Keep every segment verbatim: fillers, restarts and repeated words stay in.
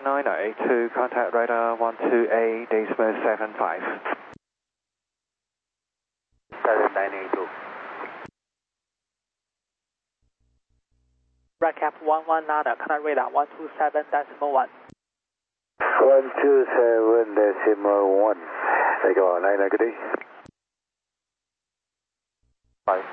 nine eight two, contact radar one two eight, decimal seven five. seven nine eight two. Redcap one one nada, contact radar one two seven decimal one. one two seven decimal one. Take on nine good day. Five.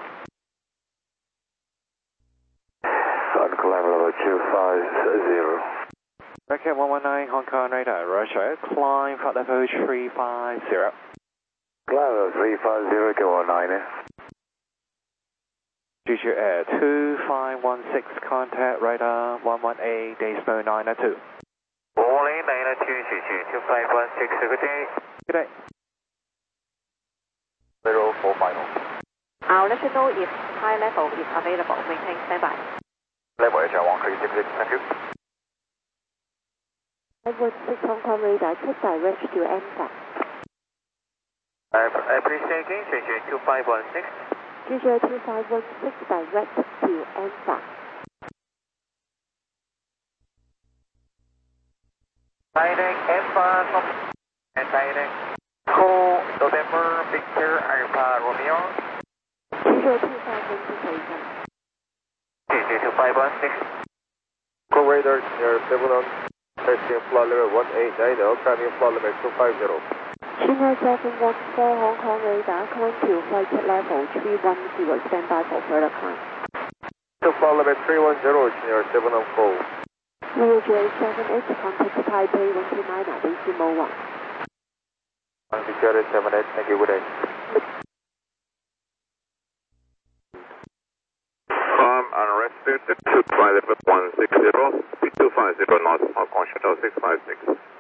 On climb level two five zero. Redcap one one nine, Hong Kong radar, Roger, climb flight level three five zero. Climb level three five zero, go on nine. G G Air two five one six, contact radar one one eight, decimal nine two. one nine two, G G two five one six, good day. Good day. zero four final. I'll let you know if high level is available. Maintain standby. Level H R one three six six, thank you. Edward six Hong Kong radar, take direct to N S A. I appreciate again, G G two five one six. G J two five one six direct to N S A. Direct Alpha, and direct Call November Victor Alpha Romeo. G J two five one six eight. G J two five one six. Call radar near seven on testing flight level one eight nine zero, climbing flight level two five zero. Chino seven one four Hong Kong radar, climb to flight level three one zero, standby for further climb. To flight level three one zero, near seven on four. Zero J seven eight, contact Taipei one two nine, decimal one. Security seven eight, thank you, good day. Farm unrestricted, two five one six zero, two five zero knots, Hong Kong Shuttle six five six.